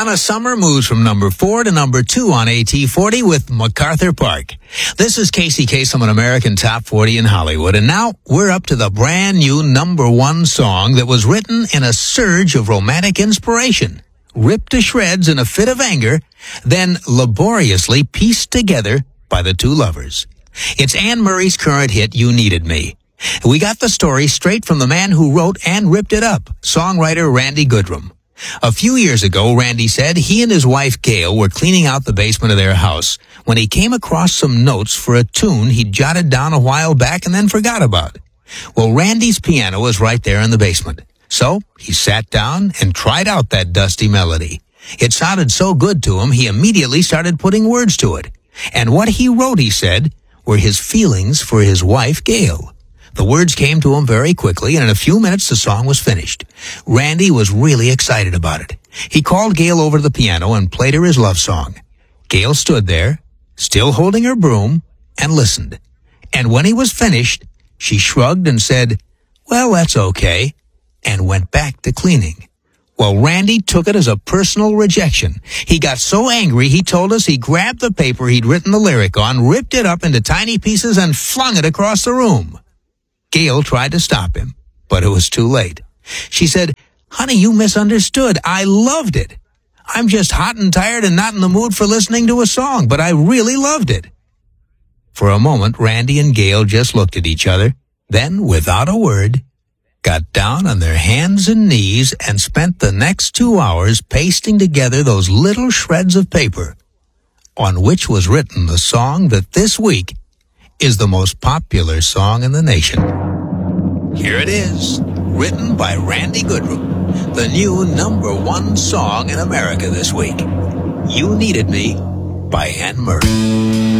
Donna Summer moves from number 4 to number 2 on AT40 with MacArthur Park. This is Casey Kasem on American Top 40 in Hollywood, and now we're up to the brand new number 1 song that was written in a surge of romantic inspiration, ripped to shreds in a fit of anger, then laboriously pieced together by the two lovers. It's Anne Murray's current hit, You Needed Me. We got the story straight from the man who wrote and ripped it up, songwriter Randy Goodrum. A few years ago, Randy said he and his wife Gail were cleaning out the basement of their house when he came across some notes for a tune he'd jotted down a while back and then forgot about. Well, Randy's piano was right there in the basement. So he sat down and tried out that dusty melody. It sounded so good to him, he immediately started putting words to it. And what he wrote, he said, were his feelings for his wife Gail. The words came to him very quickly, and in a few minutes the song was finished. Randy was really excited about it. He called Gail over to the piano and played her his love song. Gail stood there, still holding her broom, and listened. And when he was finished, she shrugged and said, "Well, that's okay," and went back to cleaning. Well, Randy took it as a personal rejection. He got so angry, he told us he grabbed the paper he'd written the lyric on, ripped it up into tiny pieces, and flung it across the room. Gail tried to stop him, but it was too late. She said, "Honey, you misunderstood. I loved it. I'm just hot and tired and not in the mood for listening to a song, but I really loved it." For a moment, Randy and Gail just looked at each other, then, without a word, got down on their hands and knees and spent the next 2 hours pasting together those little shreds of paper on which was written the song that this week is the most popular song in the nation. Here it is, written by Randy Goodrum, the new number 1 song in America this week. You Needed Me by Anne Murray.